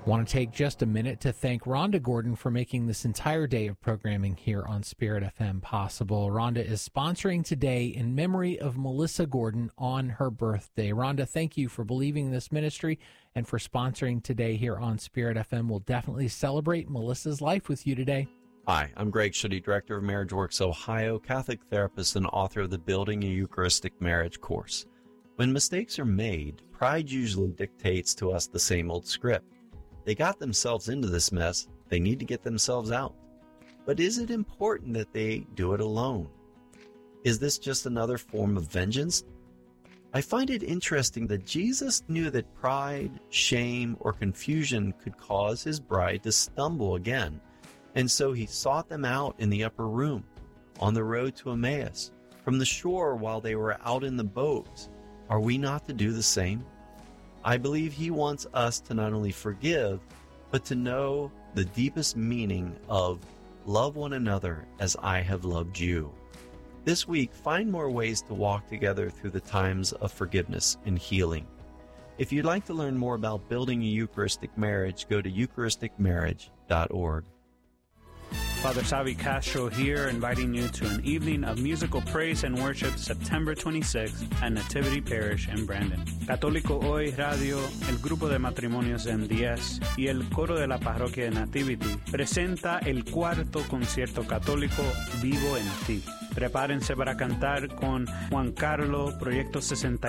Want to take just a minute to thank Rhonda Gordon for making this entire day of programming here on Spirit FM possible. Rhonda is sponsoring today in memory of Melissa Gordon on her birthday. Rhonda, thank you for believing in this ministry and for sponsoring today here on Spirit FM. We'll definitely celebrate Melissa's life with you today. Hi, I'm Greg Schutte, Director of Marriage Works Ohio, Catholic therapist and author of the Building a Eucharistic Marriage course. When mistakes are made, pride usually dictates to us the same old script. They got themselves into this mess, they need to get themselves out. But is it important that they do it alone? Is this just another form of vengeance? I find it interesting that Jesus knew that pride, shame, or confusion could cause his bride to stumble again, and so he sought them out in the upper room, on the road to Emmaus, from the shore while they were out in the boat. Are we not to do the same? I believe he wants us to not only forgive, but to know the deepest meaning of love one another as I have loved you. This week, find more ways to walk together through the times of forgiveness and healing. If you'd like to learn more about building a Eucharistic marriage, go to eucharisticmarriage.org. Father Savi Castro here, inviting you to an evening of musical praise and worship September 26th at Nativity Parish in Brandon. Católico Hoy Radio, el Grupo de Matrimonios de M10 y el Coro de la Parroquia de Nativity presenta el cuarto concierto católico Vivo en Ti. Prepárense para cantar con Juan Carlos, Proyecto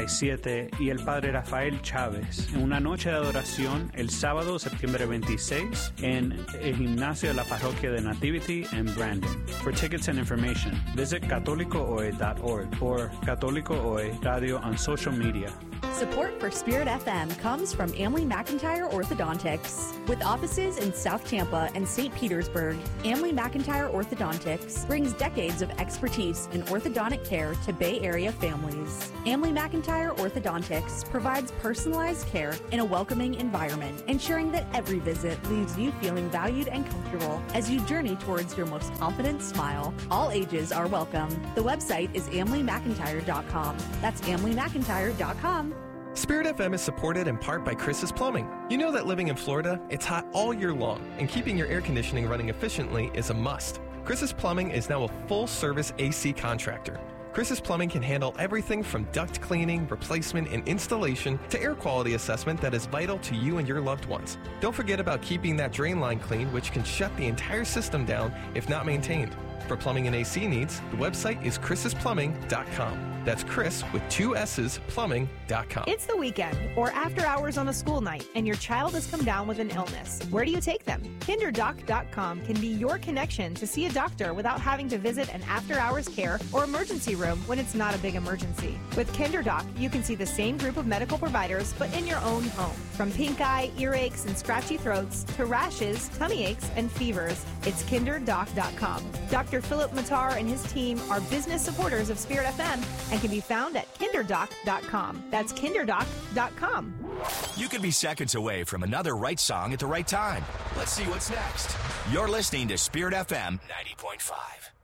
67 y el Padre Rafael Chávez en una noche de adoración el sábado, septiembre 26, en el gimnasio de la Parroquia de Nativity en Brandon. For tickets and information, visit catolicohoy.org or Católico Hoy Radio on social media. Support for Spirit FM comes from Amley McIntyre Orthodontics. With offices in South Tampa and St. Petersburg, Amley McIntyre Orthodontics brings decades of expertise in orthodontic care to Bay Area families. Amley McIntyre Orthodontics provides personalized care in a welcoming environment, ensuring that every visit leaves you feeling valued and comfortable as you journey towards your most confident smile. All ages are welcome. The website is amleymcintyre.com. That's amleymcintyre.com. Spirit FM is supported in part by Chris's Plumbing. You know that living in Florida, it's hot all year long, and keeping your air conditioning running efficiently is a must. Chris's Plumbing is now a full-service AC contractor. Chris's Plumbing can handle everything from duct cleaning, replacement, and installation to air quality assessment that is vital to you and your loved ones. Don't forget about keeping that drain line clean, which can shut the entire system down if not maintained. For plumbing and AC needs, the website is chrissplumbing.com. That's Chris with 2 S's, plumbing.com. It's the weekend or after hours on a school night and your child has come down with an illness. Where do you take them? KinderDoc.com can be your connection to see a doctor without having to visit an after-hours care or emergency room when it's not a big emergency. With KinderDoc, you can see the same group of medical providers but in your own home. From pink eye, earaches, and scratchy throats to rashes, tummy aches, and fevers, it's KinderDoc.com. Dr. Philip Matar and his team are business supporters of Spirit FM and can be found at KinderDoc.com. That's KinderDoc.com. You could be seconds away from another right song at the right time. Let's see what's next. You're listening to Spirit FM 90.5.